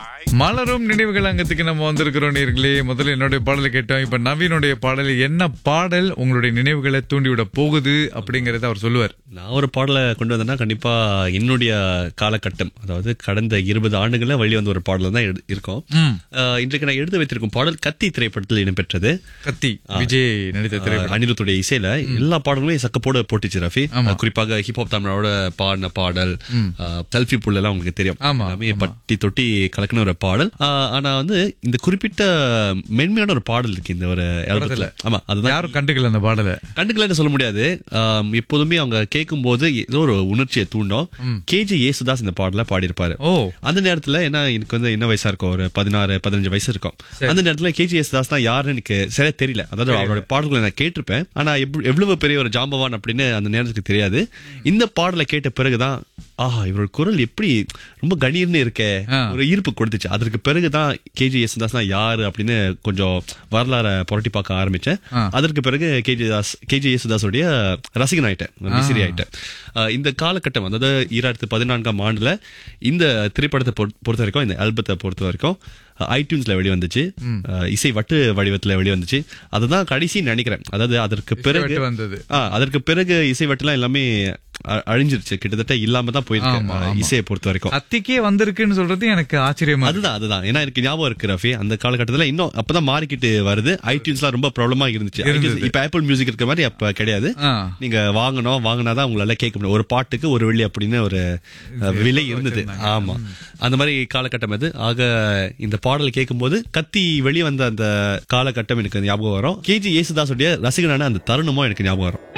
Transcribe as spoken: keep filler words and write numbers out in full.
மலரும் நினைவுகள் அங்கத்துக்கு நம்ம வந்திருக்கிறோம் நேர்களே. முதல்ல என்னுடைய பாடலை கேட்டோம். இப்ப நவீனுடைய பாடல், என்ன பாடல் உங்களுடைய நினைவுகளை தூண்டிவிட போகுது அப்படிங்கறத அவர் சொல்லுவார். நான் ஒரு பாடலை கொண்டு வந்தேன்னா கண்டிப்பா என்னுடைய காலகட்டம், அதாவது கடந்த இருபது ஆண்டுகள வெளியே வந்த ஒரு பாடல் தான் எடு- இருக்கும். அஹ், இன்றைக்கு நான் எடுத்து வைத்திருக்கும் பாடல் கத்தி திரைப்படத்தில் இடம்பெற்றது. கத்தி விஜய் நடித்த திரைப்படம். அனிருத்துடைய இசையில எல்லா பாடல்களும் சக்கப்போட போட்டுச்சு ரஃபி. ஆமா. குறிப்பாக ஹிப்ஹாப் தமிழோட பாடின பாடல், செல்ஃபி புல் எல்லாம் உங்களுக்கு தெரியும். ஆமா, எல்லாமே பட்டி தொட்டி கலக்கின ஒரு பாடல். ஆஹ், ஆனா வந்து இந்த குறிப்பிட்ட மென்மையான ஒரு பாடல் இருக்கு இந்த ஒரு albumல. ஆமா, அதுதான் யாரும் கண்டுக்கல அந்த பாடலை. கண்டுக்கலன்னு சொல்ல முடியாது. ஆம், எப்போதுமே அவங்க கேட்கும் போது ஏதோ ஒரு உணர்ச்சியை தூண்டும். கேஜி ஏசுதாஸ் இந்த பாடல பாடியிருப்பாரு. ஓ, அந்த நேரத்துல என்ன எனக்கு வந்து என்ன வயசா இருக்கும், ஒரு பதினாறு பதினஞ்சு வயசு இருக்கும். அந்த நேரத்துல கேஜி ஏசுதாஸ் தான் யாருன்னு எனக்கு சரியா தெரியல. அதாவது அவரோட பாடல்களை நான் கேட்டிருப்பேன், ஆனா எவ்வ- எவ்வளவு பெரிய ஒரு ஜாம்பவான் அப்படின்னு அந்த நேரத்துக்கு தெரியாது. இந்த பாடலை கேட்ட பிறகுதான் ஆஹா, இவரோட குரல் எப்படி ரொம்ப கணீர்னு இருக்கே, ஆ. ஒரு ஈர்ப்பு கொடுத்துச்சு. அதற்கு பிறகுதான் கேஜி யேசுதாஸ் யாரு அப்படின்னு கொஞ்சம் வரலாற புரட்டி பார்க்க ஆரம்பிச்சேன். ஆ. அதற்கு பிறகு கேஜி தாஸ் கேஜி யேசுதாஸுடைய ரசிகன் ஆயிட்டேன், விசிறி ஆயிட்டேன். அஹ், இந்த காலகட்டம் அதாவது ஈராயிரத்து பதினான்காம் ஆண்டுல இந்த திரைப்படத்தை பொறுத்த பொறுத்த வரைக்கும், இந்த ஆல்பத்தை பொறுத்த வரைக்கும் ஐடியூன்ஸ்ல வெளிவந்துச்சு. அஹ், இசை வட்டு வடிவத்துல வெளிவந்துச்சு. அதுதான் கடைசி நினைக்கிறேன். அதாவது அதற்கு பிறகு வட்டு வந்தது. ஆ, அதற்கு பிறகு இசை வட்டுலாம் எல்லாமே அ- அழிஞ்சிருச்சு, கிட்டத்தட்ட இல்லாம தான் போயிருக்கு. ஆமா, அஹ், ஆமா. இசையை பொறுத்த வரைக்கும் கத்திக்கே வந்திருக்குன்னு சொல்றது எனக்கு ஆச்சரியமா இருக்கு. அதுதான் அதுதான் ஏன்னா எனக்கு ஞாபகம் இருக்கு ரஃபி, அந்த காலகட்டத்துல இன்னும் அப்பதான் மாறிக்கிட்டு வருது. ஐடியூன்ஸ்லாம் ரொம்ப ப்ராப்ளமா இருந்துச்சு. இருந்தது. iTunes இப்ப ஆப்பிள் மியூசிக் இருக்கிற மாதிரி அப்ப கிடையாது. ஆ. நீங்க வாங்கணும், வாங்கினாதான் உங்களால கேட்க முடியும். ஒரு பாட்டுக்கு ஒரு வெள்ளி அப்படின்னு ஒரு அஹ், விலை இருந்தது. ஆமா, அந்த மாதிரி காலகட்டம் அது. ஆக இந்த பாடல் கேட்கும்போது கத்தி வெளியே வந்த அந்த காலகட்டம் எனக்கு ஞாபகம் வரும். கேஜி ஏசுதாஸுடைய ரசிகனான அந்த தருணமும் எனக்கு ஞாபகம் வரும்.